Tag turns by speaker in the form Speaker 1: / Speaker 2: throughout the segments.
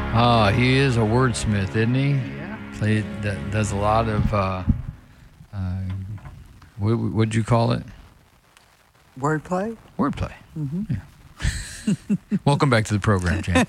Speaker 1: Oh, he is a wordsmith, isn't he?
Speaker 2: Yeah.
Speaker 1: Does a lot of, what'd you call it?
Speaker 2: Wordplay?
Speaker 1: Wordplay.
Speaker 2: Mm-hmm.
Speaker 1: Yeah. Welcome back to the program, Jane.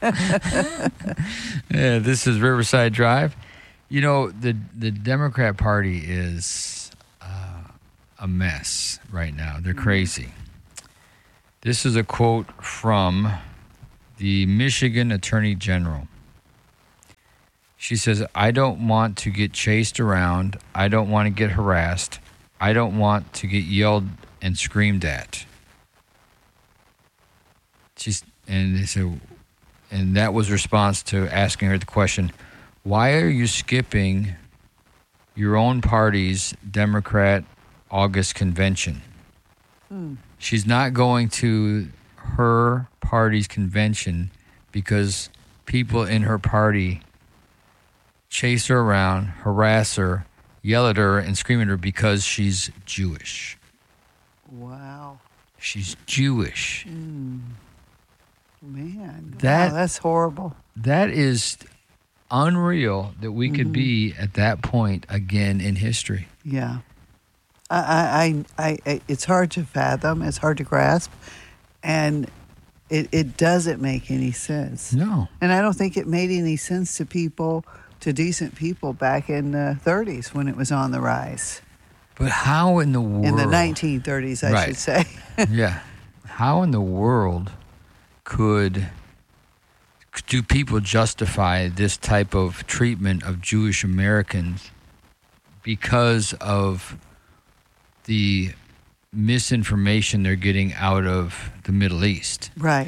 Speaker 1: Yeah, this is Riverside Drive. You know, the Democrat Party is a mess right now. They're crazy. This is a quote from the Michigan Attorney General. She says, "I don't want to get chased around. I don't want to get harassed. I don't want to get yelled and screamed at." And that was response to asking her the question, "Why are you skipping your own party's Democrat August convention?" She's not going to her party's convention because people in her party chase her around, harass her, yell at her, and scream at her because she's Jewish.
Speaker 2: Wow.
Speaker 1: She's Jewish.
Speaker 2: Man, that's horrible.
Speaker 1: That is unreal that we could be at that point again in history.
Speaker 2: Yeah. I it's hard to fathom. It's hard to grasp. And it doesn't make any sense.
Speaker 1: No.
Speaker 2: And I don't think it made any sense to decent people back in the 30s when it was on the rise.
Speaker 1: But how in the world?
Speaker 2: In the 1930s, I should say.
Speaker 1: Yeah. How in the world do people justify this type of treatment of Jewish Americans because of the misinformation they're getting out of the Middle East?
Speaker 2: Right.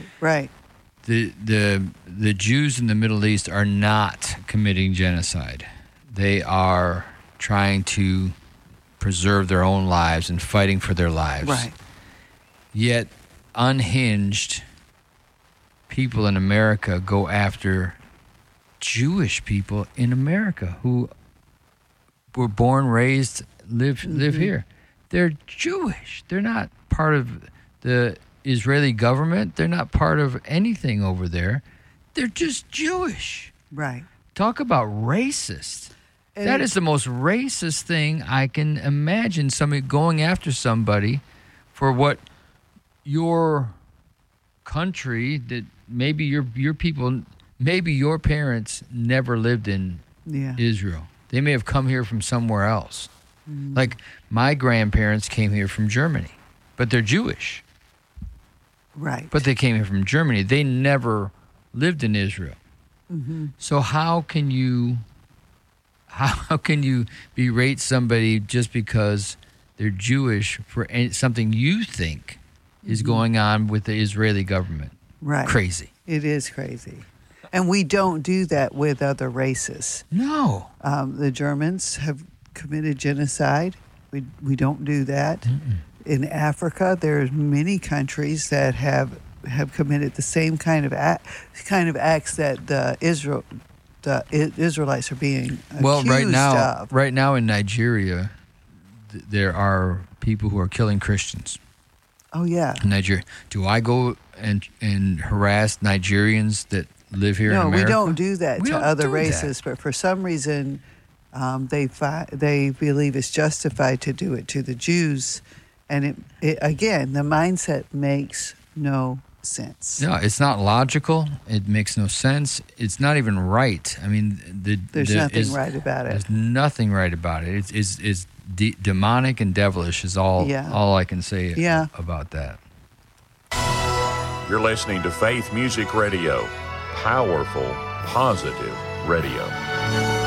Speaker 1: The Jews in the Middle East are not committing genocide. They are trying to preserve their own lives and fighting for their lives.
Speaker 2: Right.
Speaker 1: Yet unhinged people in America go after Jewish people in America who were born, raised, live here. They're Jewish. They're not part of the Israeli government. They're not part of anything over there. They're just Jewish.
Speaker 2: Right.
Speaker 1: Talk about racist.
Speaker 2: And
Speaker 1: that is the most racist thing I can imagine, somebody going after somebody for what your country, that maybe your people, maybe your parents never lived in Israel. They may have come here from somewhere else. Like my grandparents came here from Germany, but they're Jewish.
Speaker 2: Right.
Speaker 1: But they came here from Germany. They never lived in Israel. So how can you berate somebody just because they're Jewish for something you think is going on with the Israeli government?
Speaker 2: Right.
Speaker 1: Crazy.
Speaker 2: It is crazy. And we don't do that with other races.
Speaker 1: No.
Speaker 2: The Germans have committed genocide. We don't do that. In Africa, there's many countries that have committed the same kind of acts that the Israelites are being accused of.
Speaker 1: Right now in Nigeria, there are people who are killing Christians.
Speaker 2: Oh yeah.
Speaker 1: In Nigeria. Do I go and harass Nigerians that live here in America?
Speaker 2: No, we don't do that
Speaker 1: We
Speaker 2: to
Speaker 1: don't
Speaker 2: other
Speaker 1: do
Speaker 2: races, but for some reason they believe it's justified to do it to the Jews. And it again, the mindset makes no sense.
Speaker 1: No, it's not logical. It makes no sense. It's not even right. I mean,
Speaker 2: there's nothing right about it.
Speaker 1: There's nothing right about it. It's demonic and devilish is all I can say about that.
Speaker 3: You're listening to Faith Music Radio. Powerful, positive radio.